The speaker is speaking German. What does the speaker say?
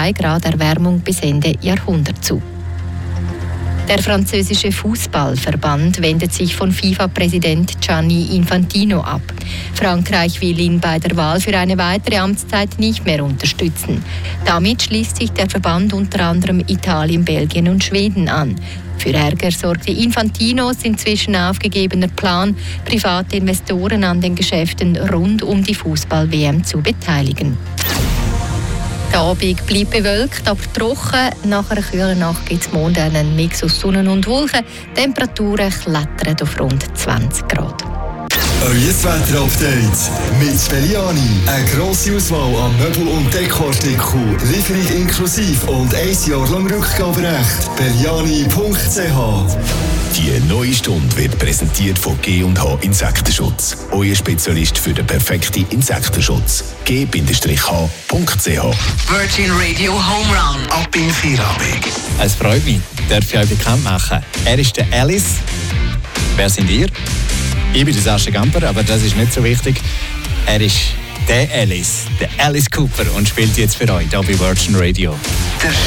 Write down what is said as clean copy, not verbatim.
2 Grad Erwärmung bis Ende Jahrhundert zu. Der französische Fußballverband wendet sich von FIFA-Präsident Gianni Infantino ab. Frankreich will ihn bei der Wahl für eine weitere Amtszeit nicht mehr unterstützen. Damit schließt sich der Verband unter anderem Italien, Belgien und Schweden an. Für Ärger sorgte Infantinos inzwischen aufgegebener Plan, private Investoren an den Geschäften rund um die Fußball-WM zu beteiligen. Der Abend bleibt bewölkt, aber trocken. Nach einer kühlen Nacht gibt es morgen einen Mix aus Sonne und Wolken. Temperaturen klettern auf rund 20 Grad. Euer Wetter-Update mit Belliani. Eine grosse Auswahl an Möbel- und Dekoartikeln, Lieferung inklusive und 1 Jahr lang Rückgaberecht. Belliani.ch. Die neue Stunde wird präsentiert von G&H Insektenschutz. Euer Spezialist für den perfekten Insektenschutz. G-H.ch. Virgin Radio Home Run. Ab in Feierabend. Es freut mich, darf ich euch bekannt machen. Er ist der Alice. Wer sind ihr? Ich bin der Sascha Gamper, aber das ist nicht so wichtig. Er ist der Alice Cooper und spielt jetzt für euch hier bei Virgin Radio. Der